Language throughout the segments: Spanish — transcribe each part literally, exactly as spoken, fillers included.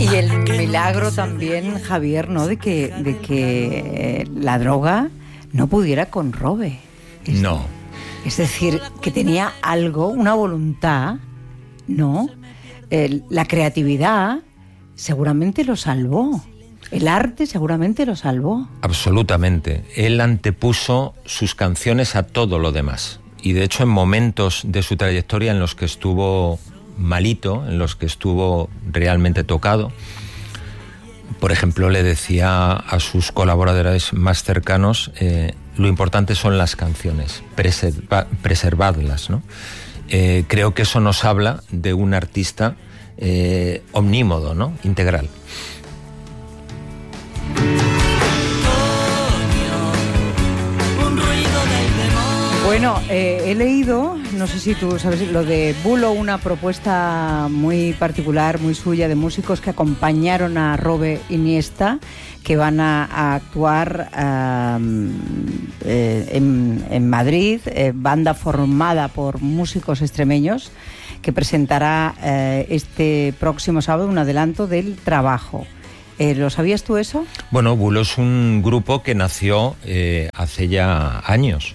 Y el milagro también, Javier, ¿no? De que, de que la droga no pudiera con Robe. Es, no. Es decir, que tenía algo, una voluntad, ¿no? El, la creatividad seguramente lo salvó. El arte seguramente lo salvó. Absolutamente. Él antepuso sus canciones a todo lo demás. Y de hecho, en momentos de su trayectoria en los que estuvo malito, en los que estuvo realmente tocado, por ejemplo, le decía a sus colaboradores más cercanos, eh, lo importante son las canciones, preserva, preservadlas, ¿no? Eh, creo que eso nos habla de un artista eh, omnímodo, ¿no? Integral. Bueno, eh, he leído, no sé si tú sabes, lo de Bulo, una propuesta muy particular, muy suya, de músicos que acompañaron a Robe Iniesta, que van a, a actuar um, eh, en, en Madrid, eh, banda formada por músicos extremeños, que presentará eh, este próximo sábado un adelanto del trabajo. Eh, ¿Lo sabías tú eso? Bueno, Bulo es un grupo que nació eh, hace ya años.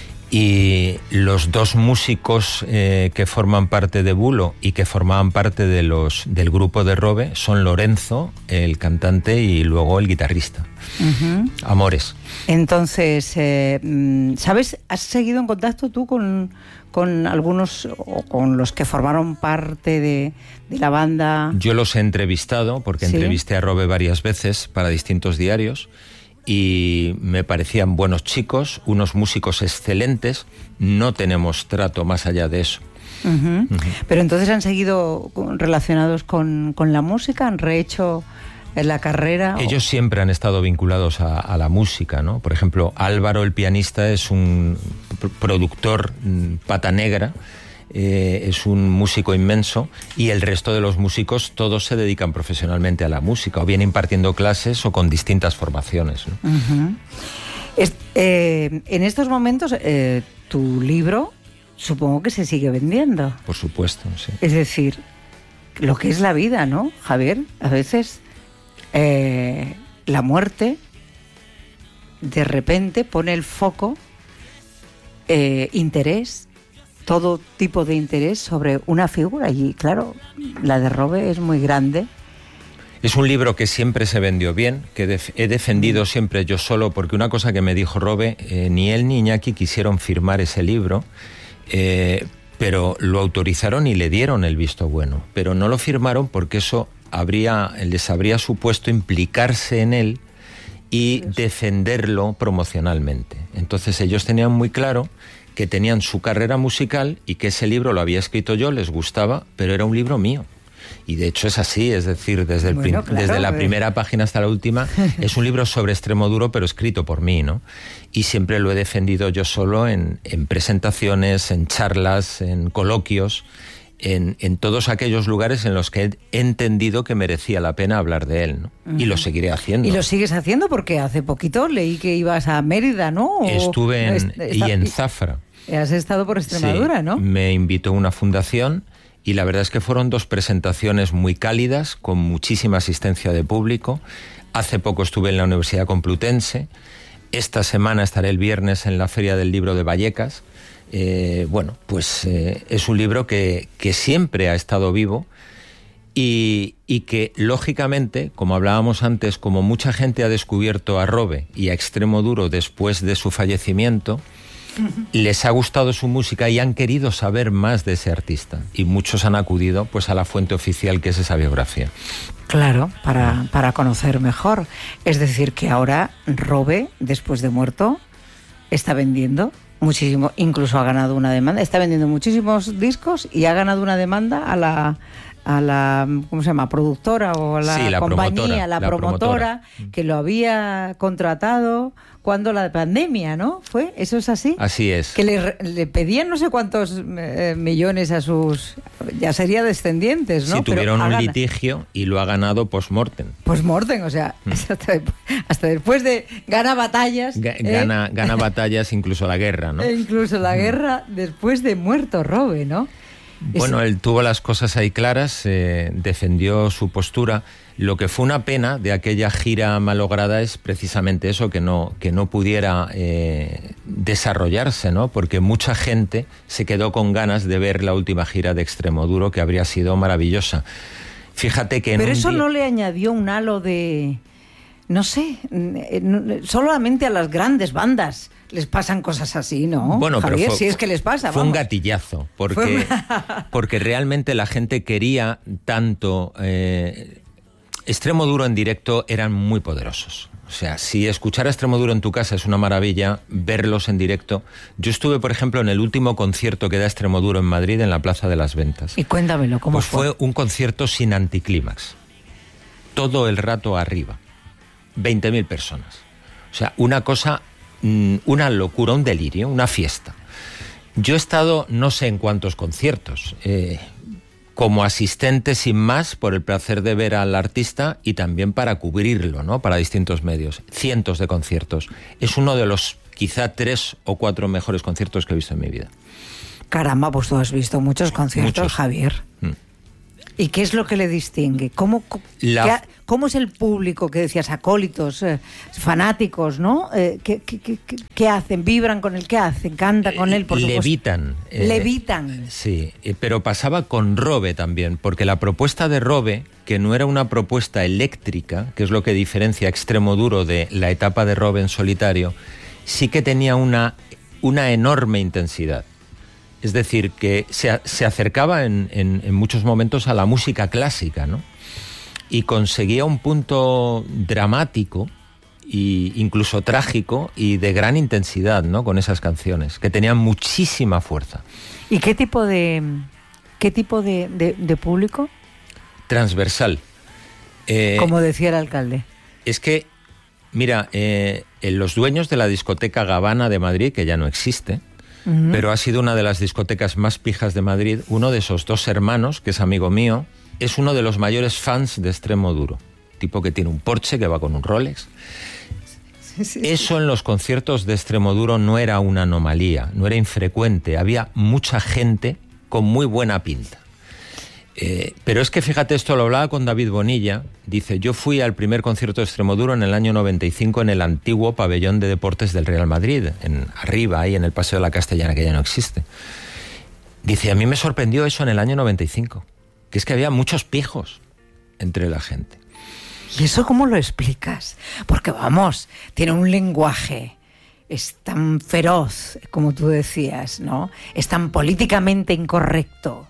Y los dos músicos eh, que forman parte de Bulo y que formaban parte de los, del grupo de Robe son Lorenzo, el cantante, y luego el guitarrista. Uh-huh. Amores. Entonces, eh, ¿sabes? ¿Has seguido en contacto tú con, con algunos o con los que formaron parte de, de la banda? Yo los he entrevistado, porque ¿sí? entrevisté a Robe varias veces para distintos diarios. Y me parecían buenos chicos, unos músicos excelentes. No tenemos trato más allá de eso. Uh-huh. Uh-huh. Pero entonces han seguido relacionados con, con la música, han rehecho la carrera. Ellos o... siempre han estado vinculados a, a la música, ¿no? Por ejemplo, Álvaro, el pianista, es un productor pata negra. Eh, es un músico inmenso, y el resto de los músicos todos se dedican profesionalmente a la música, o bien impartiendo clases o con distintas formaciones, ¿no? Uh-huh. es, eh, en estos momentos eh, tu libro supongo que se sigue vendiendo. Por supuesto, sí. Es decir, lo que es la vida, ¿no, Javier? A veces eh, la muerte de repente pone el foco, eh, interés, todo tipo de interés sobre una figura, y claro, la de Robe es muy grande. Es un libro que siempre se vendió bien, que def- he defendido siempre yo solo, porque una cosa que me dijo Robe, eh, ni él ni Iñaki quisieron firmar ese libro, eh, pero lo autorizaron y le dieron el visto bueno, pero no lo firmaron porque eso habría, les habría supuesto implicarse en él y defenderlo promocionalmente. Entonces ellos tenían muy claro que tenían su carrera musical y que ese libro lo había escrito yo, les gustaba, pero era un libro mío. Y de hecho es así, es decir, desde, el bueno, prim- claro, desde la pero... primera página hasta la última, es un libro sobre Extremoduro, pero escrito por mí, ¿no? Y siempre lo he defendido yo solo en, en presentaciones, en charlas, en coloquios, en, en todos aquellos lugares en los que he entendido que merecía la pena hablar de él, ¿no? Uh-huh. Y lo seguiré haciendo. Y lo sigues haciendo porque hace poquito leí que ibas a Mérida, ¿no? O... Estuve en, Est- y en Zafra. Has estado por Extremadura, sí, ¿no? Me invitó una fundación y la verdad es que fueron dos presentaciones muy cálidas, con muchísima asistencia de público. Hace poco estuve en la Universidad Complutense. Esta semana estaré el viernes en la Feria del Libro de Vallecas. Eh, bueno, pues eh, es un libro que, que siempre ha estado vivo y, y que, lógicamente, como hablábamos antes, como mucha gente ha descubierto a Robe y a Extremoduro después de su fallecimiento, les ha gustado su música y han querido saber más de ese artista, y muchos han acudido pues a la fuente oficial, que es esa biografía. Claro, para, para conocer mejor. Es decir, que ahora Robe, después de muerto, está vendiendo muchísimo, incluso ha ganado una demanda, está vendiendo muchísimos discos y ha ganado una demanda a la... a la, ¿cómo se llama?, productora o a la, sí, la compañía, promotora, la, la promotora, promotora, que lo había contratado cuando la pandemia, ¿no? ¿Fue? ¿Eso es así? Así es. Que le, le pedían no sé cuántos eh, millones a sus... ya sería descendientes, ¿no? Sí, tuvieron Pero un gana... litigio y lo ha ganado post-mortem. Post-mortem, o sea, mm. hasta, hasta después de... Gana batallas... G- ¿eh? Gana, gana batallas, incluso la guerra, ¿no? E incluso la guerra después de muerto Robe, ¿no? Bueno, él tuvo las cosas ahí claras, eh, defendió su postura. Lo que fue una pena de aquella gira malograda es precisamente eso, que no, que no pudiera eh, desarrollarse, ¿no? Porque mucha gente se quedó con ganas de ver la última gira de Extremoduro, que habría sido maravillosa. Fíjate que... En Pero un eso día... no le añadió un halo de... No sé, solamente a las grandes bandas les pasan cosas así, ¿no? Bueno, Javier, pero fue, si es que les pasa, fue vamos. un gatillazo, porque, porque realmente la gente quería tanto... Eh, Extremoduro en directo eran muy poderosos. O sea, si escuchar a Extremoduro en tu casa es una maravilla, verlos en directo... Yo estuve, por ejemplo, en el último concierto que da Extremoduro en Madrid, en la Plaza de las Ventas. Y cuéntamelo, ¿cómo pues fue? Fue un concierto sin anticlímax. Todo el rato arriba. veinte mil personas. O sea, una cosa, una locura, un delirio, una fiesta. Yo he estado no sé en cuántos conciertos, eh, como asistente sin más, por el placer de ver al artista y también para cubrirlo, ¿no? Para distintos medios. Cientos de conciertos. Es uno de los quizá tres o cuatro mejores conciertos que he visto en mi vida. Caramba, pues tú has visto muchos conciertos, muchos. Javier. Mm. ¿Y qué es lo que le distingue? ¿Cómo, La... qué, ¿Cómo es el público que decías, acólitos, eh, fanáticos, ¿no? Eh, ¿qué, qué, qué, ¿Qué hacen? ¿Vibran con él? ¿Qué hacen? ¿Canta con él? Por Levitan. Eh, Levitan. Sí, pero pasaba con Robe también, porque la propuesta de Robe, que no era una propuesta eléctrica, que es lo que diferencia Extremoduro de la etapa de Robe en solitario, sí que tenía una, una enorme intensidad. Es decir, que se, se acercaba en, en, en muchos momentos a la música clásica, ¿no? Y conseguía un punto dramático e incluso trágico y de gran intensidad, ¿no? Con esas canciones, que tenían muchísima fuerza. ¿Y qué tipo de, qué tipo de, de, de público? Transversal. Eh, Como decía el alcalde. Es que, mira, eh, los dueños de la discoteca Gavana de Madrid, que ya no existe, Uh-huh. pero ha sido una de las discotecas más pijas de Madrid. Uno de esos dos hermanos, que es amigo mío, es uno de los mayores fans de Extremoduro. Tipo que tiene un Porsche, que va con un Rolex. Sí, sí, Eso sí. En los conciertos de Extremoduro no era una anomalía, no era infrecuente. Había mucha gente con muy buena pinta. Eh, pero es que fíjate, esto lo hablaba con David Bonilla. Dice, yo fui al primer concierto de Extremoduro en el año noventa y cinco en el antiguo pabellón de deportes del Real Madrid, en, arriba, ahí en el Paseo de la Castellana, que ya no existe. Dice, a mí me sorprendió eso en el año noventa y cinco, que es que había muchos pijos entre la gente. ¿Y eso cómo lo explicas? Porque vamos, tiene un lenguaje, es tan feroz, como tú decías, ¿no? Es tan políticamente incorrecto.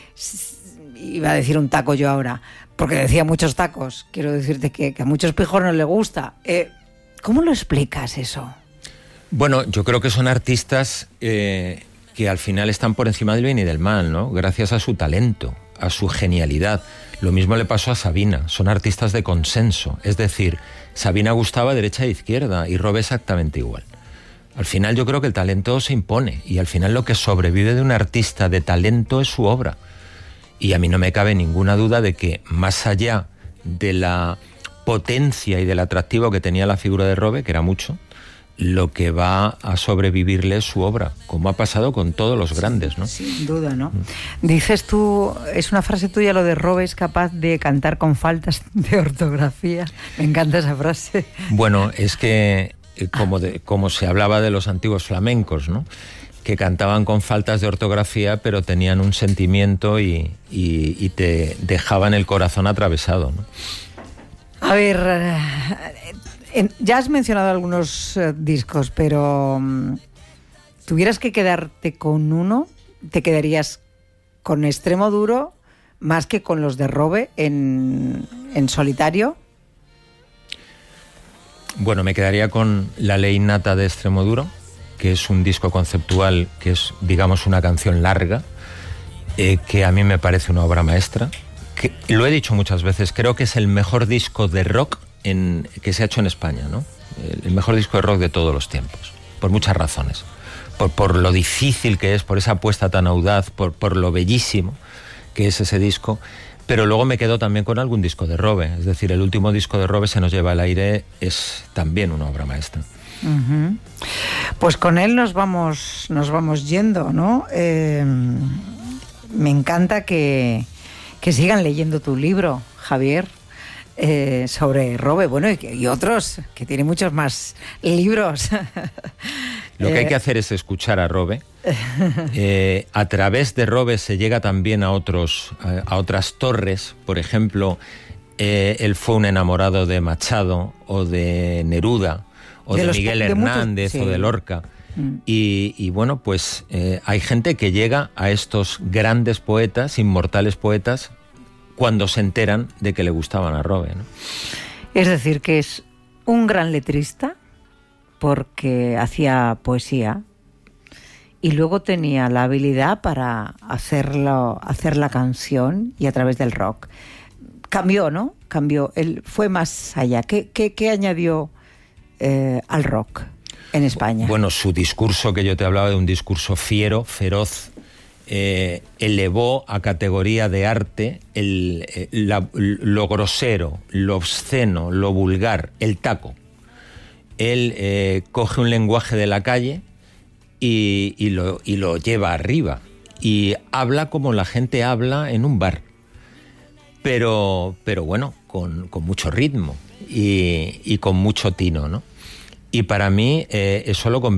Iba a decir un taco yo ahora, porque decía muchos tacos. Quiero decirte que, que a muchos pijos no les gusta. Eh, ¿Cómo lo explicas eso? Bueno, yo creo que son artistas eh, que al final están por encima del bien y del mal, ¿no? Gracias a su talento, a su genialidad. Lo mismo le pasó a Sabina. Son artistas de consenso. Es decir, Sabina gustaba derecha e izquierda y Robe exactamente igual. Al final yo creo que el talento se impone y al final lo que sobrevive de un artista de talento es su obra. Y a mí no me cabe ninguna duda de que más allá de la potencia y del atractivo que tenía la figura de Robe, que era mucho, lo que va a sobrevivirle es su obra, como ha pasado con todos los grandes, ¿no? Sin duda, ¿no? Mm. Dices tú, es una frase tuya, lo de Robe es capaz de cantar con faltas de ortografía. Me encanta esa frase. Bueno, es que como, de, como se hablaba de los antiguos flamencos, ¿no? Que cantaban con faltas de ortografía, pero tenían un sentimiento y, y, y te dejaban el corazón atravesado, ¿no? A ver, eh, ya has mencionado algunos eh, discos, pero um, ¿tuvieras que quedarte con uno? ¿Te quedarías con Extremoduro más que con los de Robe en, en solitario? Bueno, me quedaría con La Ley Innata de Extremoduro, que es un disco conceptual, que es, digamos, una canción larga, eh, que a mí me parece una obra maestra. Que, lo he dicho muchas veces, creo que es el mejor disco de rock en, que se ha hecho en España, ¿no? El, el mejor disco de rock de todos los tiempos, por muchas razones. Por, por lo difícil que es, por esa apuesta tan audaz, por, por lo bellísimo que es ese disco. Pero luego me quedo también con algún disco de Robe. Es decir, el último disco de Robe, Se nos lleva el aire, es también una obra maestra. Uh-huh. Pues con él nos vamos, nos vamos yendo, ¿no? Eh, me encanta que, que sigan leyendo tu libro, Javier. eh, sobre Robe, bueno, y, y otros, que tiene muchos más libros. Lo que hay que hacer es escuchar a Robe. Eh, a través de Robe se llega también a, otros, a, a otras torres. Por ejemplo, eh, él fue un enamorado de Machado o de Neruda o de, de Miguel de Hernández muchos, sí. o de Lorca. Mm. Y, y bueno, pues eh, hay gente que llega a estos grandes poetas, inmortales poetas, cuando se enteran de que le gustaban a Robe, ¿no? Es decir, que es un gran letrista porque hacía poesía y luego tenía la habilidad para hacerlo, hacer la canción y a través del rock. Cambió, ¿no? Cambió. Él fue más allá. ¿Qué, qué, qué añadió eh, al rock en España? Bueno, su discurso, que yo te hablaba de un discurso fiero, feroz, eh, elevó a categoría de arte el, eh, la, lo grosero, lo obsceno, lo vulgar, el taco. Él eh, coge un lenguaje de la calle y, y, lo, y lo lleva arriba. Y habla como la gente habla en un bar. Pero, pero bueno, con, con mucho ritmo y, y con mucho tino, ¿no? Y para mí eh, eso lo convierte